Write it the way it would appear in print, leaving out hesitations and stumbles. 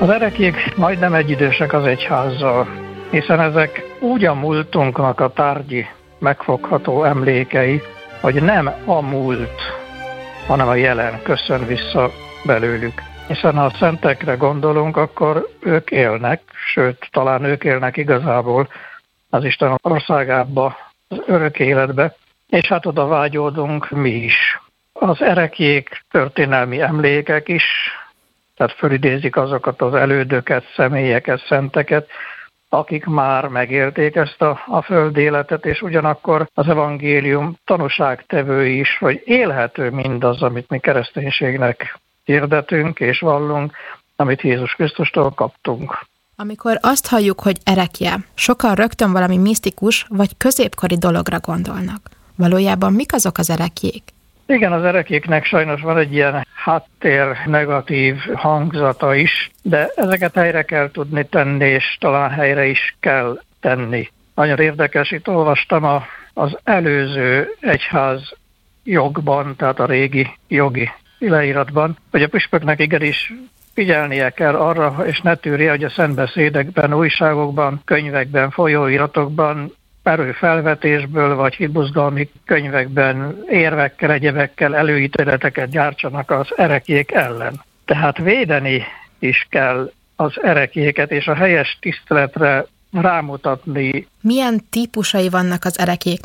Az ereklyék majdnem egyidősek az egyházzal, hiszen ezek úgy a múltunknak a tárgyi, megfogható emlékei, hogy nem a múlt, hanem a jelen köszön vissza belőlük. Hiszen ha a szentekre gondolunk, akkor ők élnek, sőt, talán ők élnek igazából az Isten országába, az örök életbe, és hát oda vágyódunk mi is. Az ereklyék történelmi emlékek is, tehát fölidézik azokat az elődöket, személyeket, szenteket, akik már megélték ezt a földéletet, és ugyanakkor az evangélium tanúságtevői is, hogy élhető mindaz, amit mi kereszténységnek hirdetünk és vallunk, amit Jézus Krisztustól kaptunk. Amikor azt halljuk, hogy erekje, sokan rögtön valami misztikus vagy középkori dologra gondolnak. Valójában mik azok az ereklyék? Igen, az ereklyéknek sajnos van egy ilyen háttér negatív hangzata is, de ezeket helyre kell tudni tenni, és talán helyre is kell tenni. Nagyon érdekes, itt olvastam az előző egyház jogban, tehát a régi jogi leíratban, hogy a püspöknek igenis figyelnie kell arra, és ne tűrje, hogy a szentbeszédekben, újságokban, könyvekben, folyóiratokban, erőfelvetésből vagy hitbuzgalmi könyvekben érvekkel, egyebekkel előítéleteket gyártsanak az ereklyék ellen. Tehát védeni is kell az ereklyéket, és a helyes tiszteletre rámutatni. Milyen típusai vannak az ereklyéknek?